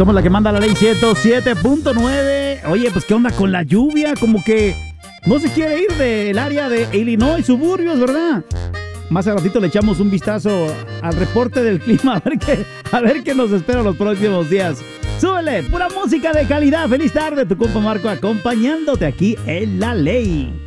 Somos la que manda la ley 107.9. Oye, pues ¿qué onda con la lluvia? Como que no se quiere ir del área de Illinois, suburbios, ¿verdad? Más a ratito le echamos un vistazo al reporte del clima, a ver qué nos espera los próximos días. Súbele, pura música de calidad. Feliz tarde, tu compa Marco acompañándote aquí en La Ley.